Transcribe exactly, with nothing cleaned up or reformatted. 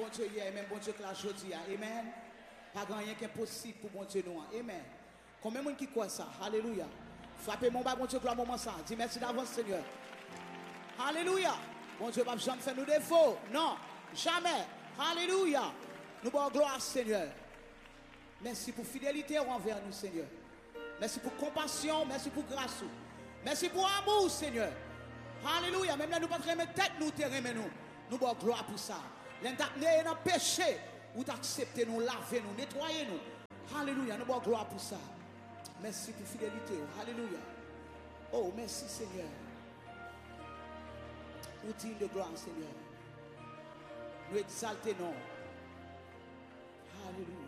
bon Dieu hier, et même bon Dieu que la aujourd'hui. Amen. Pas grand rien qui est possible pour bon Dieu nous. Amen. Combien de monde qui croit ça? Alléluia. Frappez mon bas, bon Dieu, gloire moment ça. Dis merci d'avance, Seigneur. Alléluia. Bon Dieu, pas jamais faire nous défaut. Non, jamais. Alléluia. Nous bon gloire, Seigneur. Merci pour fidélité envers nous, Seigneur. Merci pour compassion, merci pour grâce. Merci pour amour, Seigneur. Alléluia. Même là, nous ne pouvons pas remettre tête, nous te remettre nous. Nous bon gloire pour ça. L'intérêt dans le péché, ou t'accepter nous, laver nous, nettoyer nous. Alléluia. Nous bon gloire pour ça. Merci pour fidélité. Alléluia. Oh, merci, Seigneur. Nous digne de gloire, Seigneur. Nous exaltons. Alléluia.